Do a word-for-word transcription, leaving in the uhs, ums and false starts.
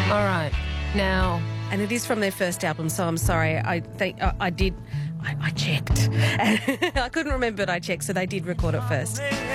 All right. Now, And it is from their first album, so I'm sorry. I think I, I did. I, I checked. I couldn't remember, but I checked, so they did record it first.